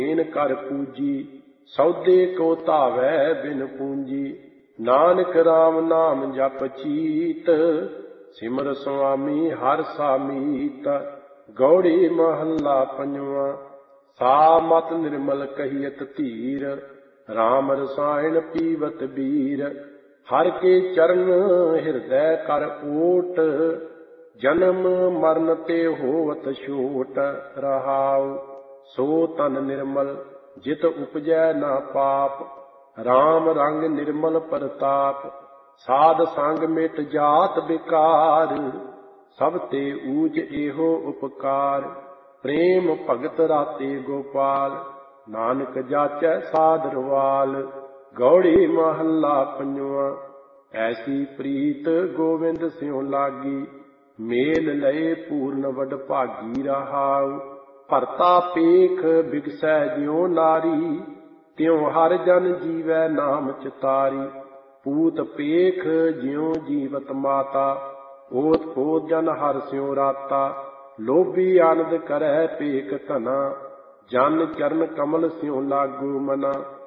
ਏਨ ਕਰ ਪੂਜੀ ਸੌਦੇ ਕੋ ਧਾਵੈ ਬਿਨ ਪੂੰਜੀ। ਨਾਨਕ ਰਾਮ ਨਾਮ ਜਪ ਚੀਤ ਸਿਮਰ ਸੁਆਮੀ ਹਰਿ ਸਾਮੀਤ। ਗੌੜੀ ਮਹੱਲਾ ਪੰਜਵਾਂ। ਸਾ ਮਤ ਨਿਰਮਲ ਕਹੀਅਤ ਧੀਰ ਰਾਮ ਰਸਾਇਣ ਪੀਵਤ ਬੀਰ। ਹਰਿ ਕੇ ਚਰਨ ਹਿਰਦੈ ਕਰ ਓਟ ਜਨਮ ਮਰਨ ਤੇ ਹੋਵਤ ਛੋਟ। ਰਹਾਉ ਸੋ ਤਨ ਨਿਰਮਲ ਜਿਤ ਉਪਜੈ ਨਾ ਪਾਪ ਰਾਮ ਰੰਗ ਨਿਰਮਲ ਪ੍ਰਤਾਪ। ਸਾਧ ਸੰਗ ਮਿਟ ਜਾਤ ਬਿਕਾਰ ਸਭ ਤੇ ਊਚ ਇਹੋ ਉਪਕਾਰ। ਪ੍ਰੇਮ ਭਗਤ ਰਾਤੇ ਗੋਪਾਲ ਨਾਨਕ ਜਾਚੈ ਸਾਧਰਵਾਲ। ਗੌੜੀ ਮਹੱਲਾ ਪੰਜਵਾਂ। ਐਸੀ ਪ੍ਰੀਤ ਗੋਵਿੰਦ ਸਿਉ ਲਾਗੀ ਮੇਲ ਲਏ ਪੂਰਨ ਵਡਭਾਗੀ। ਰਹਾਉ ਭਰਤਾ ਪੇਖ ਬਿਗਸੈ ਜਿਉ ਨਾਰੀ ਤਿਉ ਹਰਿ ਜਨ ਜੀਵੈ ਨਾਮ ਚਿਤਾਰੀ। ਪੂਤ ਪੇਖ ਜਿਉ ਜੀਵਤ ਮਾਤਾ ਓਤ ਪੋਤ ਜਨ ਹਰਿ ਸਿਉ ਰਾਤਾ। ਲੋਭੀ ਆਨੰਦ ਕਰੈ ਪੇਖ ਧਨਾ ਜਨ ਚਰਨ ਕਮਲ ਸਿਉ ਲਾਗੂ ਮਨਾ।